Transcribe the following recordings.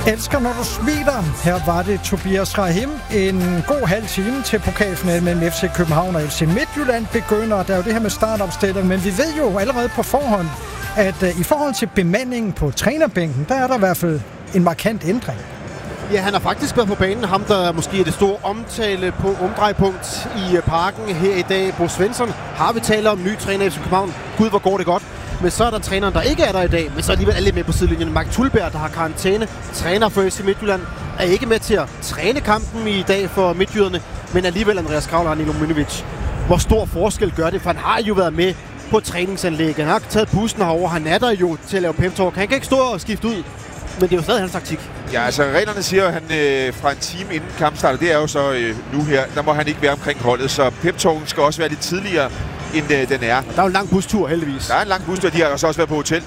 Elsker, når du smiler. Her var det Tobias Rahim. En god halv time til pokalfinalen mellem FC København og FC Midtjylland begynder. Der er jo det her med startopstilling, men vi ved jo allerede på forhånd, at i forhold til bemandingen på trænerbænken, der er der i hvert fald en markant ændring. Ja, han har faktisk været på banen. Ham, der måske er det store omtale på omdrejpunkt i Parken her i dag. Bo Svensson har vi talt om, ny træner i FC København. Gud, hvor går det godt. Men så er der træneren, der ikke er der i dag, men så alligevel er lidt med på sidelinjen. Mark Tulberg, der har karantæne, træner for FC Midtjylland, er ikke med til at træne kampen i dag for midtjyderne, men alligevel Andreas Kravl og Nilo Minovic. Hvor stor forskel gør det? For han har jo været med på træningsanlægget. Han har taget bussen herover. Han er der jo til at lave pep-talk. Han kan ikke stå og skifte ud, men det er jo stadig hans taktik. Ja, altså reglerne siger, at han fra en time inden kampstart, det er jo så nu her, der må han ikke være omkring holdet, så pep-talken skal også være lidt tidligere, end den er. Der er jo en lang bustur, heldigvis. Der er en lang bustur. De har så også været på hotel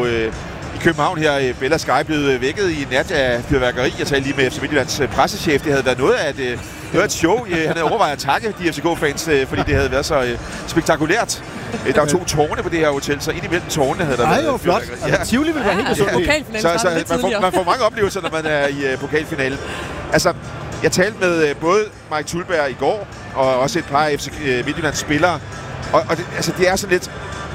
i København her. Bella Sky blevet vækket i nat af fyrværkeri. Jeg talte lige med FC Midtjyllands pressechef. Det havde været noget af et show. Han havde overvejet at takke de FCK-fans, fordi det havde været så spektakulært. Der var 2 tårne på det her hotel, så ind imellem tårnene havde der været... Det er jo flot. Altså, Tivoli vil være helt besøgelig. Så man får mange oplevelser, når man er i pokalfinalen. Altså, jeg talte med både Mike Tulberg i går, og også et par af FC Midtjyllands spillere. Og det er sådan lidt...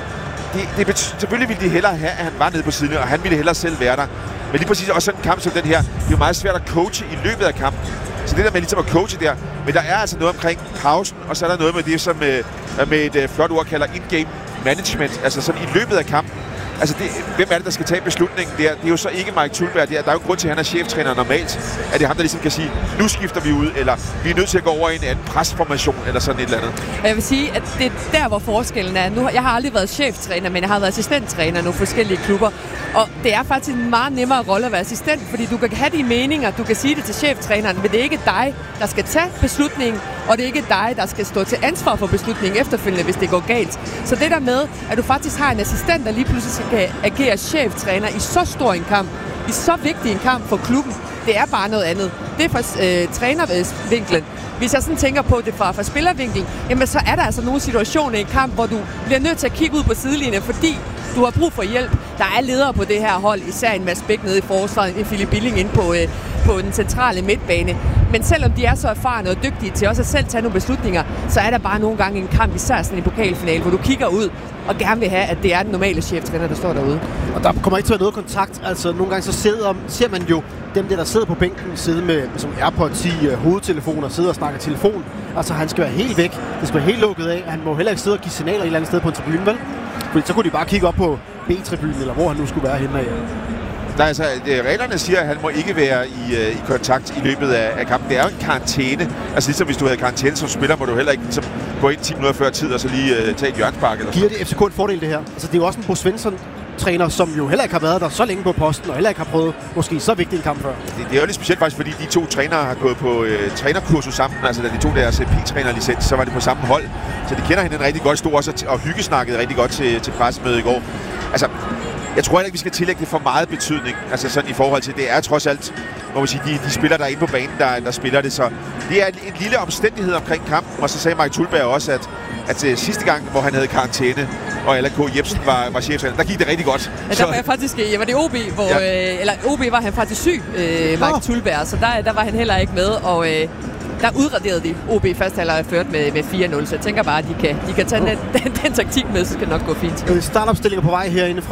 Selvfølgelig ville de hellere have, at han var nede på siden, og han ville hellere selv være der. Men lige præcis også sådan en kamp som den her, det er jo meget svært at coache i løbet af kampen. Så det der med ligesom at coache der, men der er altså noget omkring pausen, og så er der noget med det, som med et flot ord kalder in-game management, altså sådan i løbet af kampen. Altså, hvem er det, der skal tage beslutningen der? Det er jo så ikke Mike Tulberg. Der er jo grund til, at han er cheftræner normalt. At det er ham, der ligesom kan sige, nu skifter vi ud, eller vi er nødt til at gå over i en anden presformation, eller sådan et eller andet. Og jeg vil sige, at det er der, hvor forskellen er. Jeg har aldrig været cheftræner, men jeg har været assistenttræner i nogle forskellige klubber. Og det er faktisk en meget nemmere rolle at være assistent, fordi du kan have de meninger, du kan sige det til cheftræneren, men det er ikke dig, der skal tage beslutningen, og det er ikke dig, der skal stå til ansvar for beslutningen efterfølgende, hvis det går galt. Så det der med, at du faktisk har en assistent, der lige pludselig skal agere cheftræner i så stor en kamp, i så vigtig en kamp for klubben, det er bare noget andet. Det er fra trænervinklen. Hvis jeg sådan tænker på det fra spillervinklen, jamen så er der altså nogle situationer i en kamp, hvor du bliver nødt til at kigge ud på sidelinjen, fordi du har brug for hjælp. Der er ledere på det her hold, især en Mads Bæk nede i forsvaret, en Philip Billing inde på den centrale midtbane. Men selvom de er så erfarne og dygtige til også at selv tage nogle beslutninger, så er der bare nogle gange en kamp, især sådan en pokalfinale, hvor du kigger ud og gerne vil have, at det er den normale cheftræner, der står derude. Og der kommer ikke til at være noget kontakt. Altså nogle gange så ser man jo dem der sidder på bænken, sidde med som AirPods i hovedtelefoner, sidder og snakker telefon. Altså han skal være helt væk. Det skal være helt lukket af. Han må heller ikke sidde og give signaler et eller andet sted på en tribune, vel? Fordi så kunne de bare kigge op på B-tribunen, eller hvor han nu skulle være henne af. Nej, altså reglerne siger, at han må ikke være i kontakt i løbet af kampen. Det er jo en karantæne. Altså ligesom hvis du havde karantæne som spiller, må du heller ikke ligesom gå ind 10 minutter før tid og så lige tage et hjørnespark. Giver det FCK en fordel, det her? Altså det er jo også en Bo Svensson træner, som jo heller ikke har været der så længe på posten, og heller ikke har prøvet måske så vigtig en kamp før. Det er jo lidt specielt faktisk, fordi de 2 trænere har gået på trænerkursus sammen. Altså da de tog deres P-trænerlicens, så var det på samme hold. Så de kender hinanden rigtig godt, stod også og hyggesnakkede rigtig godt til pressemødet i går. Altså, jeg tror ikke, vi skal tillægge det for meget betydning, altså sådan i forhold til, det er trods alt, må man sige, de spillere, der er inde på banen, der spiller det, så det er en lille omstændighed omkring kampen, og så sagde Mike Tulberg også, at sidste gang, hvor han havde karantæne, og Allan K. Jebsen var cheftræner, der gik det rigtig godt. Ja, der var jeg faktisk, var det OB, hvor, eller OB var han faktisk syg, Mike Tulberg, så der var han heller ikke med, og der udraderede de OB først halvleg ført med 4-0, så jeg tænker bare, at de kan tage den taktik med, så skal det nok gå fint. Startopstillinger på vej herinde